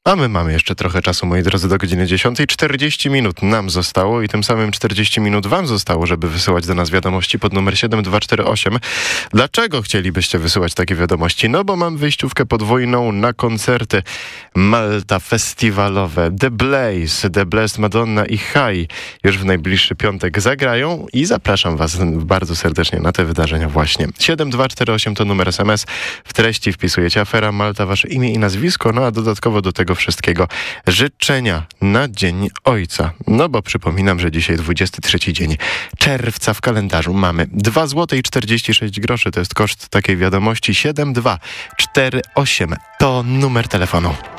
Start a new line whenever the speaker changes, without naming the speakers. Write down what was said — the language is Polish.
A my mamy jeszcze trochę czasu, moi drodzy, do godziny 10. 40 minut nam zostało i tym samym 40 minut wam zostało, żeby wysyłać do nas wiadomości pod numer 7248. Dlaczego chcielibyście wysyłać takie wiadomości? No bo mam wyjściówkę podwójną na koncerty Malta festiwalowe. The Blaze, The Blessed Madonna i High już w najbliższy piątek zagrają i zapraszam was bardzo serdecznie na te wydarzenia właśnie. 7248 to numer SMS. W treści wpisujecie Afera Malta, wasze imię i nazwisko, no a dodatkowo do tego wszystkiego życzenia na Dzień Ojca. No bo przypominam, że dzisiaj 23 dzień czerwca w kalendarzu mamy 2 zł i 46 groszy. To jest koszt takiej wiadomości. 7248 to numer telefonu.